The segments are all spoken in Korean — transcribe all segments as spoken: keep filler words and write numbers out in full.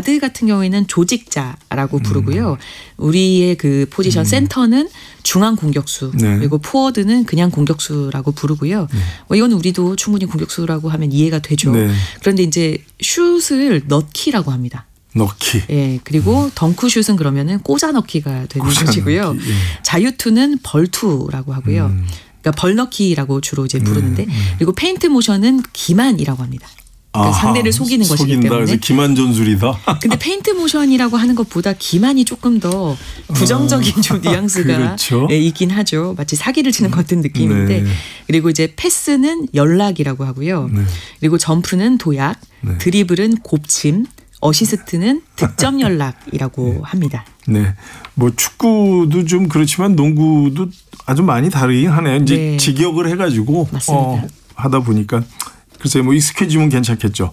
가드 같은 경우에는 조직자라고 부르고요. 음. 우리의 그 포지션 음. 센터는 중앙 공격수 네. 그리고 포워드는 그냥 공격수라고 부르고요. 네. 뭐 이건 우리도 충분히 공격수라고 하면 이해가 되죠. 네. 그런데 이제 슛을 넣기라고 합니다. 넣기. 예. 그리고 음. 덩크슛은 그러면은 꽂아 넣기가 되는 꽂아 것이고요. 넣기. 예. 자유투는 벌투라고 하고요. 음. 그러니까 벌넣기라고 주로 이제 부르는데 네. 음. 그리고 페인트 모션은 기만이라고 합니다. 그러니까 아하, 상대를 속이는 것이기 속인다. 때문에. 그래서 기만 전술이다. 근데 페인트 모션이라고 하는 것보다 기만이 조금 더 부정적인 어, 좀 뉘앙스가 그렇죠. 예, 있긴 하죠. 마치 사기를 치는 것 같은 느낌인데. 네. 그리고 이제 패스는 연락이라고 하고요. 네. 그리고 점프는 도약, 네. 드리블은 곱침, 어시스트는 득점 연락이라고 네. 합니다. 네, 뭐 축구도 좀 그렇지만 농구도 아주 많이 다르긴 하네요. 이제 네. 직역을 해가지고 어, 하다 보니까. 글쎄요, 뭐 익숙해지면 괜찮겠죠.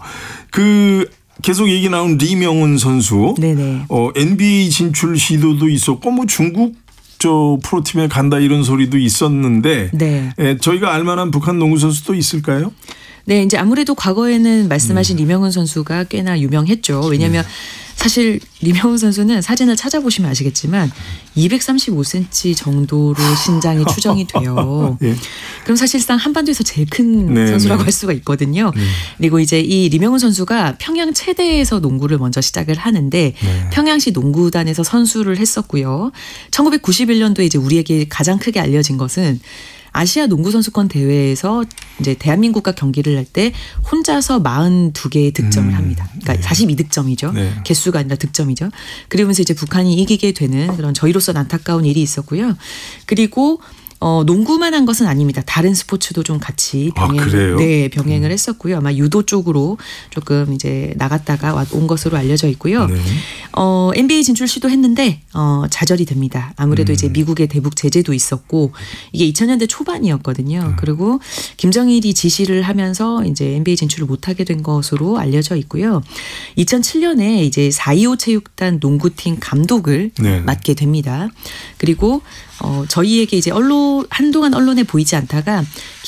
그 계속 얘기 나온 리명훈 선수, 네네. 어, 엔비에이 진출 시도도 있었고, 뭐 중국 저 프로팀에 간다 이런 소리도 있었는데, 네. 예, 저희가 알만한 북한 농구 선수도 있을까요? 네, 이제 아무래도 과거에는 말씀하신 음. 리명훈 선수가 꽤나 유명했죠. 왜냐하면 네. 사실 리명훈 선수는 사진을 찾아보시면 아시겠지만 이백삼십오 센티미터 정도로 신장이 추정이 돼요. 네. 그럼 사실상 한반도에서 제일 큰 네, 선수라고 네. 할 수가 있거든요. 네. 그리고 이제 이 리명훈 선수가 평양 체대에서 농구를 먼저 시작을 하는데 네. 평양시 농구단에서 선수를 했었고요. 천구백구십일 년도에 이제 우리에게 가장 크게 알려진 것은 아시아 농구 선수권 대회에서 이제 대한민국과 경기를 할 때 혼자서 사십이 개의 득점을 음, 합니다. 그러니까 네. 사십이 득점이죠. 네. 개수가 아니라 득점이죠. 그러면서 이제 북한이 이기게 되는 그런 저희로서는 안타까운 일이 있었고요. 그리고 어, 농구만 한 것은 아닙니다. 다른 스포츠도 좀 같이 병행을, 아, 네, 병행을 음. 했었고요. 아마 유도 쪽으로 조금 이제 나갔다가 온 것으로 알려져 있고요. 네. 어, 엔비에이 진출 시도했는데 어, 좌절이 됩니다. 아무래도 음. 이제 미국의 대북 제재도 있었고 이게 이천 년대 초반이었거든요. 음. 그리고 김정일이 지시를 하면서 이제 엔비에이 진출을 못하게 된 것으로 알려져 있고요. 이천칠 년에 이제 사이오 체육단 농구팀 감독을 네. 맡게 됩니다. 그리고 어, 저희에게 이제 언론, 한동안 언론에 보이지 않다가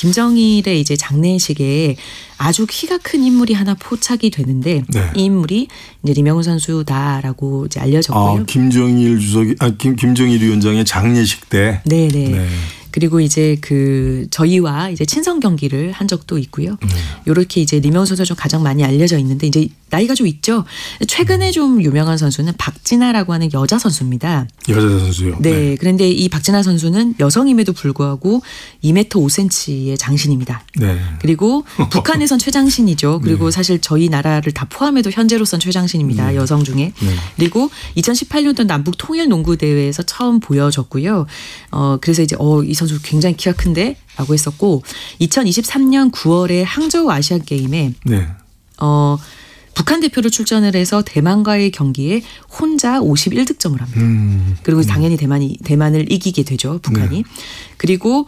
김정일의 이제 장례식에 아주 키가 큰 인물이 하나 포착이 되는데 네. 이 인물이 이제 리명훈 선수다라고 이제 알려졌고요. 아, 김정일 주석이, 아, 김, 김정일 위원장의 장례식 때. 네네. 네. 그리고 이제 그 저희와 이제 친선 경기를 한 적도 있고요. 네. 이렇게 이제 리명훈 선수가 좀 가장 많이 알려져 있는데 이제 나이가 좀 있죠. 최근에 좀 유명한 선수는 박진아라고 하는 여자 선수입니다. 여자 선수요? 네. 네. 그런데 이 박진아 선수는 여성임에도 불구하고 이 미터 오 센티미터의 장신입니다. 네. 그리고 북한에선 최장신이죠. 그리고 네. 사실 저희 나라를 다 포함해도 현재로선 최장신입니다. 네. 여성 중에. 네. 그리고 이천십팔 년도 남북 통일 농구 대회에서 처음 보여줬고요. 어 그래서 이제 어 이 선수 굉장히 키가 큰데 라고 했었고 이천이십삼 년 구월에 항저우 아시안 게임에 네. 어 북한 대표로 출전을 해서 대만과의 경기에 혼자 오십일 득점을 합니다. 음, 그리고 당연히 대만이 대만을 이기게 되죠. 북한이. 네. 그리고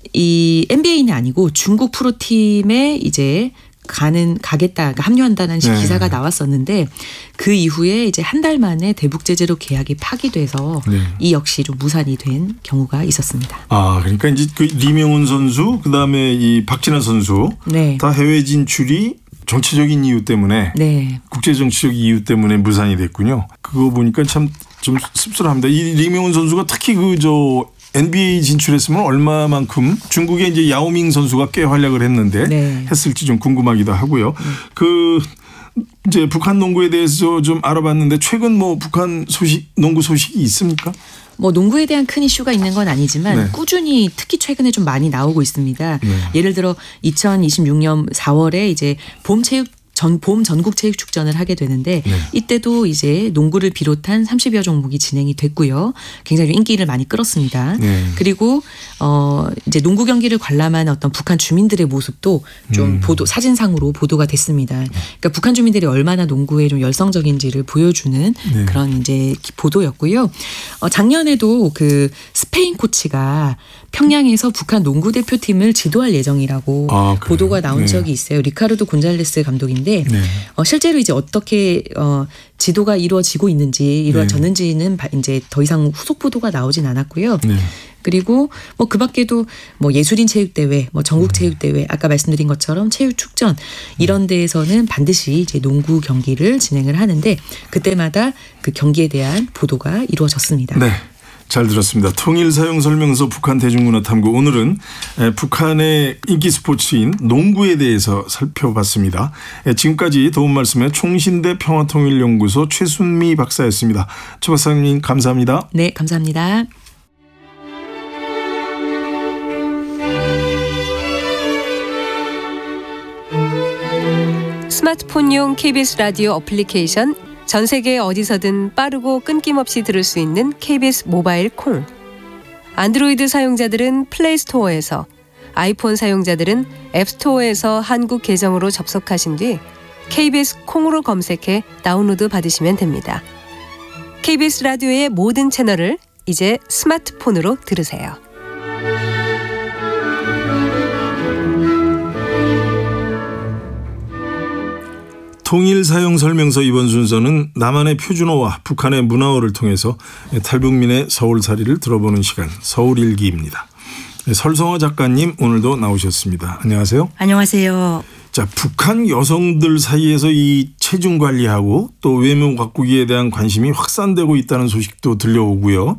이 엔비에이는 아니고 중국 프로팀에 이제 가는 가겠다 그러니까 합류한다는 네. 기사가 나왔었는데 그 이후에 이제 한 달 만에 대북 제재로 계약이 파기돼서 네. 이 역시 좀 무산이 된 경우가 있었습니다. 아 그러니까 이제 그 리명훈 선수 그다음에 이 박진아 선수 네. 다 해외 진출이 정치적인 이유 때문에 네. 국제 정치적 이유 때문에 무산이 됐군요. 그거 보니까 참 좀 씁쓸합니다. 이 리명훈 선수가 특히 그 저 엔비에이 진출했으면 얼마만큼 중국의 이제 야오밍 선수가 꽤 활약을 했는데 네. 했을지 좀 궁금하기도 하고요. 네. 그 이제 북한 농구에 대해서 좀 알아봤는데 최근 뭐 북한 소식 농구 소식이 있습니까? 뭐 농구에 대한 큰 이슈가 있는 건 아니지만 네. 꾸준히 특히 최근에 좀 많이 나오고 있습니다. 네. 예를 들어 이천이십육 년 사월에 이제 봄 체육 전, 봄 전국 체육 축전을 하게 되는데 네. 이때도 이제 농구를 비롯한 삼십여 종목이 진행이 됐고요. 굉장히 인기를 많이 끌었습니다. 네. 그리고 어 이제 농구 경기를 관람한 어떤 북한 주민들의 모습도 좀 음. 보도 사진상으로 보도가 됐습니다. 그러니까 북한 주민들이 얼마나 농구에 좀 열성적인지를 보여주는 네. 그런 이제 보도였고요. 어 작년에도 그 스페인 코치가 평양에서 북한 농구 대표팀을 지도할 예정이라고 아, 보도가 나온 네. 적이 있어요. 리카르도 곤잘레스 감독인데 있는데 네. 어, 실제로 이제 어떻게 어, 지도가 이루어지고 있는지 이루어졌는지는 네. 이제 더 이상 후속 보도가 나오진 않았고요. 네. 그리고 뭐 그 밖에도 뭐 예술인 체육대회, 뭐 전국 체육대회, 아까 말씀드린 것처럼 체육축전 이런 데에서는 반드시 이제 농구 경기를 진행을 하는데 그때마다 그 경기에 대한 보도가 이루어졌습니다. 네. 잘 들었습니다. 통일사용설명서 북한 대중문화탐구 오늘은 북한의 인기 스포츠인 농구에 대해서 살펴봤습니다. 지금까지 도움 말씀에 총신대 평화통일연구소 최순미 박사였습니다. 최 박사님 감사합니다. 네, 감사합니다. 스마트폰용 케이비에스 라디오 어플리케이션 전 세계 어디서든 빠르고 끊김없이 들을 수 있는 케이비에스 모바일 콩. 안드로이드 사용자들은 플레이스토어에서, 아이폰 사용자들은 앱스토어에서 한국 계정으로 접속하신 뒤 케이비에스 콩으로 검색해 다운로드 받으시면 됩니다. 케이비에스 라디오의 모든 채널을 이제 스마트폰으로 들으세요. 통일사용설명서 이번 순서는 남한의 표준어와 북한의 문화어를 통해서 탈북민의 서울살이를 들어보는 시간 서울일기입니다. 설성화 작가님 오늘도 나오셨습니다. 안녕하세요. 안녕하세요. 자, 북한 여성들 사이에서 이 체중 관리하고 또 외모 가꾸기에 대한 관심이 확산되고 있다는 소식도 들려오고요.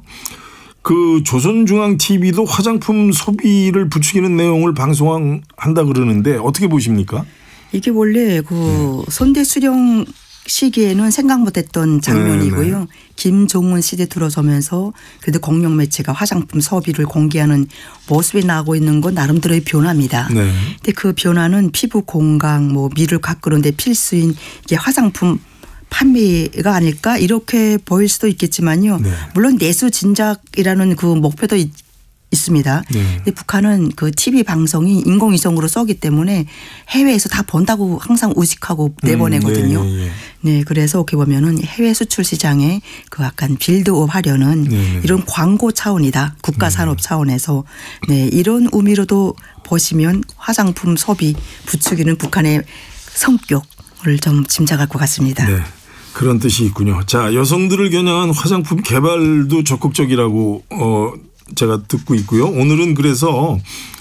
그 조선중앙티비도 화장품 소비를 부추기는 내용을 방송한다 그러는데 어떻게 보십니까? 이게 원래 그 네. 선대 수령 시기에는 생각 못했던 장면이고요. 네, 네. 김종은 시대 들어서면서 그래도 공영 매체가 화장품 소비를 공개하는 모습이 나오고 있는 건 나름대로의 변화입니다. 네. 근데 그 변화는 피부 건강, 뭐 미를 가꾸는 데 필수인 이게 화장품 판매가 아닐까 이렇게 보일 수도 있겠지만요. 네. 물론 내수 진작이라는 그 목표도 있, 있습니다. 네. 근데 북한은 그 티비 방송이 인공위성으로 쏘기 때문에 해외에서 다 본다고 항상 의식하고 내보내거든요. 음, 네, 네. 네, 그래서 이렇게 보면은 해외 수출 시장에 그 약간 빌드업 하려는 네. 이런 광고 차원이다. 국가 산업 네. 차원에서 네, 이런 의미로도 보시면 화장품 소비 부추기는 북한의 성격을 좀 짐작할 것 같습니다. 네. 그런 뜻이 있군요. 자, 여성들을 겨냥한 화장품 개발도 적극적이라고 어, 제가 듣고 있고요. 오늘은 그래서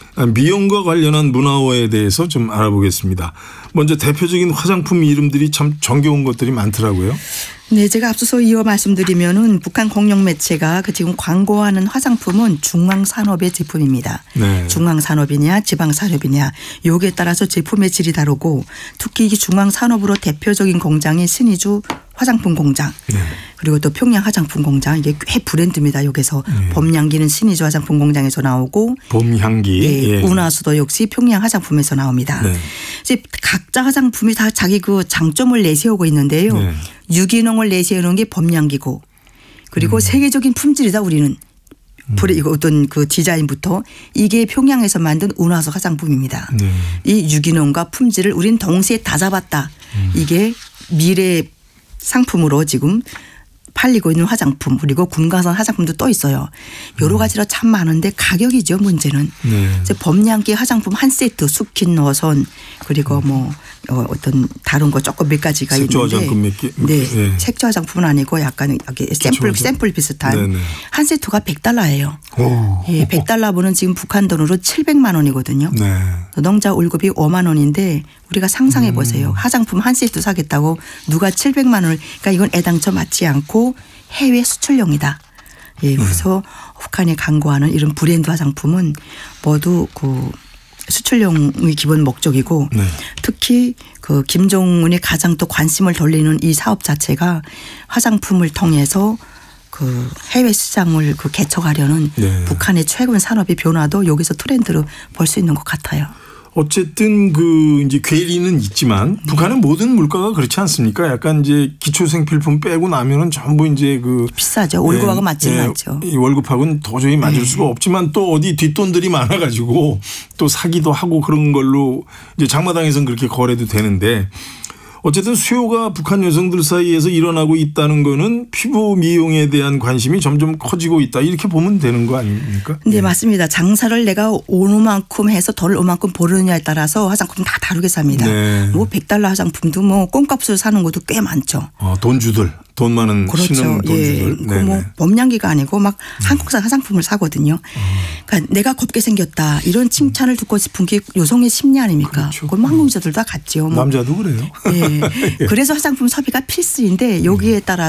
미용과 관련한 문화어에 대해서 좀 알아보겠습니다. 먼저 대표적인 화장품 이름들이 참 정겨운 것들이 많더라고요. 네, 제가 앞서서 이어 말씀드리면은 북한 공영 매체가 그 지금 광고하는 화장품은 중앙산업의 제품입니다. 네. 중앙산업이냐 지방산업이냐 여기에 따라서 제품의 질이 다르고 특히 이 중앙산업으로 대표적인 공장이 신의주 화장품 공장 네. 그리고 또 평양 화장품 공장 이게 꽤 브랜드입니다. 여기서 네. 봄향기는 신의주 화장품 공장에서 나오고 봄향기 네, 예. 운하수도 역시 평양 화장품에서 나옵니다. 네. 이제 각자 화장품이 다 자기 그 장점을 내세우고 있는데요. 네. 유기농을 내세우는 게 봄향기고 그리고 음. 세계적인 품질이다 우리는. 음. 이거 어떤 그 디자인부터 이게 평양에서 만든 운하수 화장품입니다. 네. 이 유기농과 품질을 우리는 동시에 다 잡았다. 음. 이게 미래 상품으로 지금 팔리고 있는 화장품 그리고 금강산 화장품도 또 있어요. 여러 가지로 참 많은데 가격이죠 문제는. 네. 이제 봄향기 화장품 한 세트 스킨 노선 그리고 뭐 어떤 다른 거 조금 몇 가지가 색조 있는데. 화장품 몇 개. 네. 네. 색조 화장품은 아니고 약간 여기 샘플 샘플 비슷한 네네. 한 세트가 백 달러예요. 오. 예, 백 달러분은 지금 북한 돈으로 칠백만 원이거든요. 네. 노동자 월급이 오만 원인데 우리가 상상해 보세요. 음. 화장품 한 세트 사겠다고 누가 칠백만 원을 그러니까 이건 애당초 맞지 않고 해외 수출용이다. 예, 그래서 음. 북한이 광고하는 이런 브랜드 화장품은 모두 그 수출용이 기본 목적이고 네. 특히 그 김정은이 가장 또 관심을 돌리는 이 사업 자체가 화장품을 통해서 그 해외 시장을 그 개척하려는 네. 북한의 최근 산업의 변화도 여기서 트렌드로 볼 수 있는 것 같아요. 어쨌든 그 이제 괴리는 있지만 네. 북한은 모든 물가가 그렇지 않습니까? 약간 이제 기초생필품 빼고 나면은 전부 이제 그 비싸죠. 월급하고 예, 맞지는 예, 않죠. 이 월급하고는 도저히 맞을 네. 수가 없지만 또 어디 뒷돈들이 많아가지고 또 사기도 하고 그런 걸로 이제 장마당에서는 그렇게 거래도 되는데 어쨌든 수요가 북한 여성들 사이에서 일어나고 있다는 거는 피부 미용에 대한 관심이 점점 커지고 있다 이렇게 보면 되는 거 아닙니까? 네, 예. 맞습니다. 장사를 내가 오만큼 해서 덜 오만큼 벌느냐에 따라서 화장품 다 다르게 삽니다. 네. 뭐 백 달러 화장품도 뭐 꽁값으로 사는 것도 꽤 많죠. 어, 돈주들. 돈 많은 그렇죠. 신흥 돈주들. 예. 그 뭐 범량기가 아니고 막 음. 한국산 화장품을 사거든요. 음. 그러니까 내가 곱게 생겼다 이런 칭찬을 듣고 싶은 게 여성의 심리 아닙니까? 그렇죠. 그건 한국 여자들도 다 같죠. 뭐. 남자도 그래요. 예. 그래서 화장품 소비가 필수인데 여기에 따라